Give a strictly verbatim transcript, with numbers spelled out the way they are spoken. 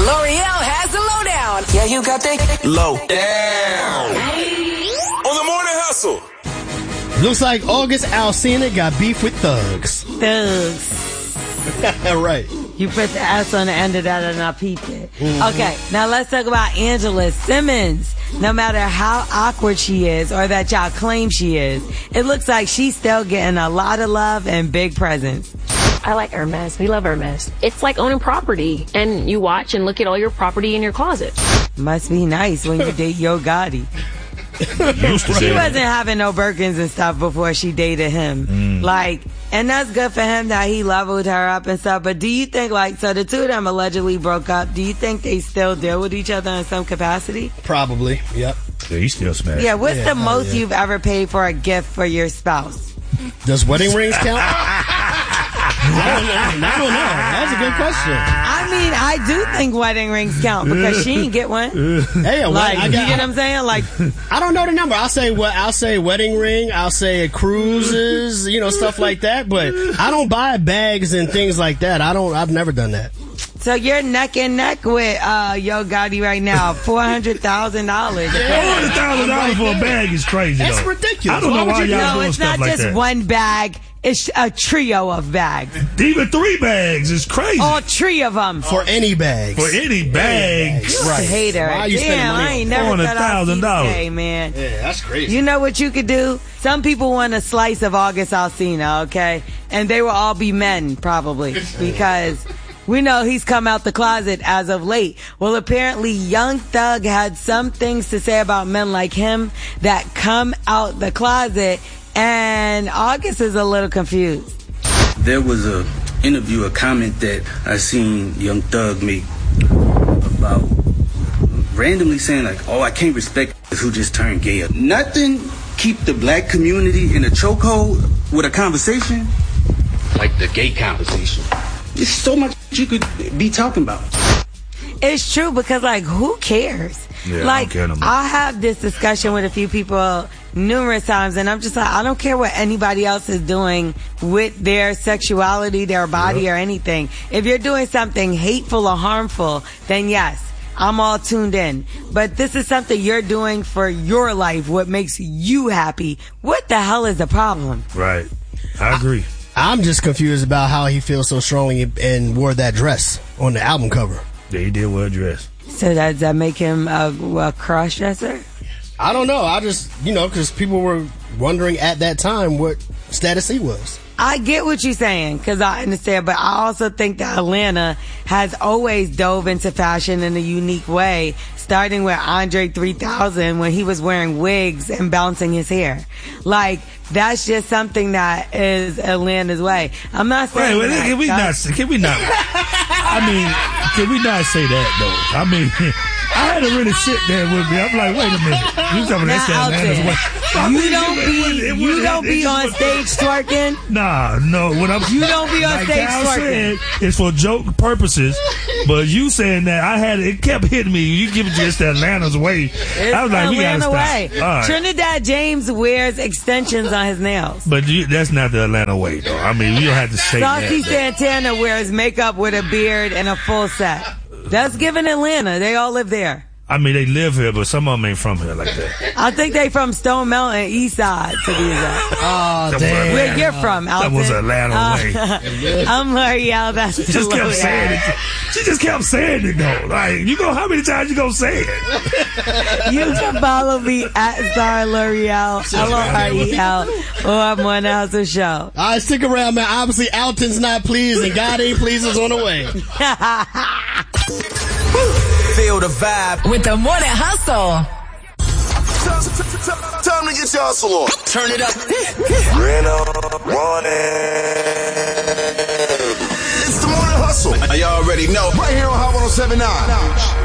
L'Oreal has the lowdown. Yeah, you got the low down. On the Morning Hustle. Looks like August Alsina got beef with thugs. Thugs. Right. You put the S on the end of that and I peeped it. Mm-hmm. Okay, now let's talk about Angela Simmons. No matter how awkward she is or that y'all claim she is, it looks like she's still getting a lot of love and big presents. I like Hermes. We love Hermes. It's like owning property, and you watch and look at all your property in your closet. Must be nice when you date Yo Gotti. Used to She say wasn't that. having no Birkins and stuff before she dated him. Mm. Like, and that's good for him that he leveled her up and stuff. But do you think, like, so the two of them allegedly broke up. Do you think they still deal with each other in some capacity? Probably. Yep. Yeah, he still smashed. Yeah, what's Yeah, the oh, most yeah. you've ever paid for a gift for your spouse? Does wedding rings count? I don't know. I don't know. That's a good question. I mean, I do think wedding rings count because she didn't get one. Hey, a Like, wed- I you got, get what I'm saying? Like, I don't know the number. I'll say what I'll say wedding ring. I'll say cruises. You know, stuff like that. But I don't buy bags and things like that. I don't. I've never done that. so you're neck and neck with uh, Yo Gotti right now, four hundred thousand dollars. Four hundred thousand dollars for a bag is crazy. That's though. ridiculous. I don't know Why why would you- y'all No, doing it's stuff not like just that. one bag. It's a trio of bags. Even three bags is crazy All three of them. For any bags. for any bag. Right. Hater. Why are you spending Damn, money I ain't on never thought I'd see four hundred thousand dollars. today, man. Yeah, that's crazy. You know what you could do? Some people want a slice of August Alsina, okay? And they will all be men, probably, because we know he's come out the closet as of late. Well, apparently Young Thug had some things to say about men like him that come out the closet, and August is a little confused. There was a interview, a comment that I seen Young Thug make about randomly saying like, "Oh, I can't respect who just turned gay." Nothing keep the black community in a chokehold with a conversation like the gay conversation. There's so much you could be talking about. It's true because, like, who cares? Yeah, I like, don't care no more. I have this discussion with a few people numerous times, and I'm just like, I don't care what anybody else is doing with their sexuality, their body, Yep. or anything. If you're doing something hateful or harmful, then yes, I'm all tuned in. But this is something you're doing for your life, what makes you happy. What the hell is the problem? Right. I agree. I'm just confused about how he feels so strongly and wore that dress on the album cover. Yeah, he did wear a dress. So does that make him a, a cross-dresser? I don't know. I just, you know, because people were wondering at that time what status he was. I get what you're saying, because I understand, but I also think that Atlanta has always dove into fashion in a unique way, starting with Andre three thousand when he was wearing wigs and bouncing his hair. Like, that's just something that is Atlanta's way. I'm not Wait, saying wait, that, can we not? that's- Can we not? I mean, can we not say that though? I mean, I had to really sit there with me. I'm like, wait a minute, you talking Now, that's out Atlanta's there. way? I You mean, don't it- it- be, it- you it- don't it be just on was- stage twerking. Nah, no. What I'm You don't be on like stage Cal twerking. said, it's for joke purposes. But you saying that I had it kept hitting me. You give it just Atlanta's way. It's I was like, we gotta Atlanta stop. way. All right. Trinidad James wears extensions on his nails. But you, that's not the Atlanta way, though. I mean, you don't have to say Saucy that. Santana wears makeup with a beard and a full set. That's given Atlanta. They all live there. I mean, they live here, but some of them ain't from here like that. I think they from Stone Mountain, East Side, to be exact. Oh, That damn. was Where you're from, That Alton. was Atlanta way. Uh, I'm L'Oreal. That's She just kept saying it. She just kept saying it though. Like, you go, how many times you gonna say it? You can follow me at Star L'Oreal, L O R E L, or I'm One House of Show. All right, stick around, man. Obviously, Alton's not pleased, and God ain't pleased is on the way. Feel the vibe with the Morning Hustle. Time to get your hustle on. Turn it up. Rena, Ronnie. It's the Morning Hustle. Y'all already know. Right here on Hot one oh seven point nine.